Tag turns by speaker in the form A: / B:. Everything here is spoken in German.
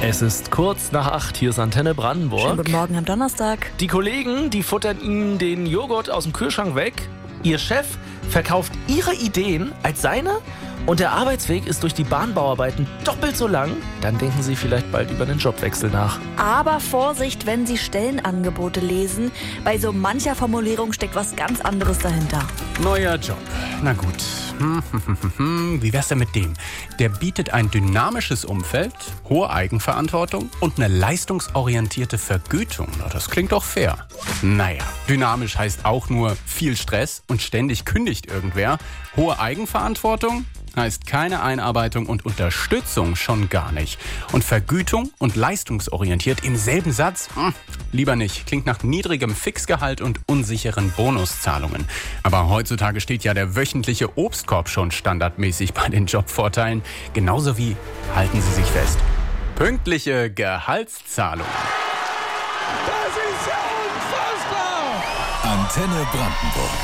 A: Es ist kurz nach 8, hier ist Antenne Brandenburg.
B: Schönen guten Morgen am Donnerstag.
A: Die Kollegen, die futtern Ihnen den Joghurt aus dem Kühlschrank weg. Ihr Chef verkauft Ihre Ideen als seine und der Arbeitsweg ist durch die Bahnbauarbeiten doppelt so lang. Dann denken Sie vielleicht bald über den Jobwechsel nach.
B: Aber Vorsicht, wenn Sie Stellenangebote lesen. Bei so mancher Formulierung steckt was ganz anderes dahinter.
C: Neuer Job. Na gut. Wie wär's denn mit dem? Der bietet ein dynamisches Umfeld, hohe Eigenverantwortung und eine leistungsorientierte Vergütung. Na, das klingt doch fair. Naja, dynamisch heißt auch nur viel Stress und ständig kündigt irgendwer. Hohe Eigenverantwortung heißt keine Einarbeitung und Unterstützung schon gar nicht. Und Vergütung und leistungsorientiert im selben Satz? Lieber nicht. Klingt nach niedrigem Fixgehalt und unsicheren Bonuszahlungen. Aber heutzutage steht ja der wöchentliche Obstkorb schon standardmäßig bei den Jobvorteilen. Genauso wie, halten Sie sich fest, pünktliche Gehaltszahlungen.
D: Das ist ja unfassbar!
E: Antenne Brandenburg.